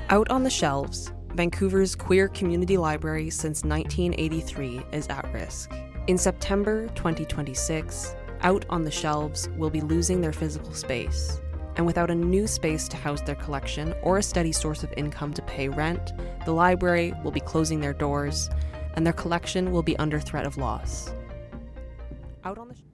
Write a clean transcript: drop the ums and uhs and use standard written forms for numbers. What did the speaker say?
Out on the shelves, Vancouver's queer community library since 1983 is at risk. In September 2026, Out on the Shelves will be losing their physical space. And without a new space to house their collection or a steady source of income to pay rent, the library will be closing their doors and their collection will be under threat of loss. Out on the